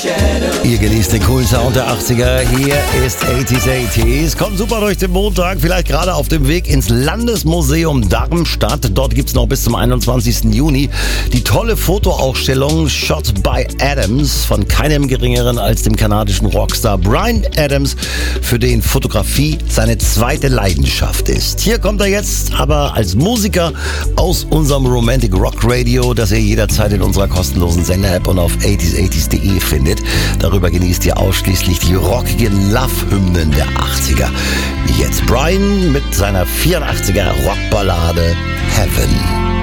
Ihr genießt den coolen Sound der 80er. Hier ist 80s. Kommt super durch den Montag. Vielleicht gerade auf dem Weg ins Landesmuseum Darmstadt. Dort gibt es noch bis zum 21. Juni die tolle Fotoausstellung Shot by Adams von keinem geringeren als dem kanadischen Rockstar Bryan Adams, für den Fotografie seine zweite Leidenschaft ist. Hier kommt er jetzt aber als Musiker aus unserem Romantic Rock Radio, das ihr jederzeit in unserer kostenlosen Sender-App und auf 80s.de findet. Darüber genießt ihr ausschließlich die rockigen Love-Hymnen der 80er. Wie jetzt Bryan mit seiner 84er Rockballade Heaven.